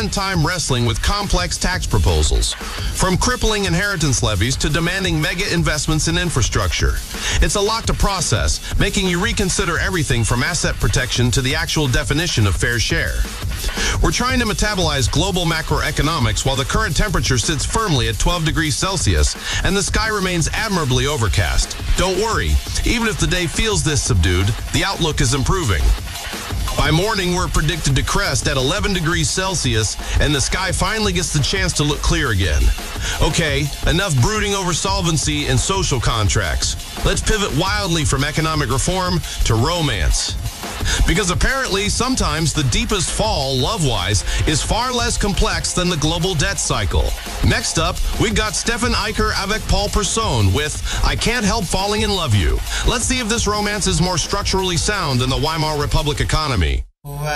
spend time wrestling with complex tax proposals, from crippling inheritance levies to demanding mega investments in infrastructure. It's a lot to process, making you reconsider everything from asset protection to the actual definition of fair share. We're trying to metabolize global macroeconomics while the current temperature sits firmly at 12 degrees Celsius and the sky remains admirably overcast. Don't worry, even if the day feels this subdued, the outlook is improving. By morning, we're predicted to crest at 11 degrees Celsius, and the sky finally gets the chance to look clear again. Okay, enough brooding over solvency and social contracts. Let's pivot wildly from economic reform to romance. Because apparently, sometimes the deepest fall, love-wise, is far less complex than the global debt cycle. Next up, we've got Stefan Eicher avec Paul Persson with I Can't Help Falling in Love You. Let's see if this romance is more structurally sound than the Weimar Republic economy.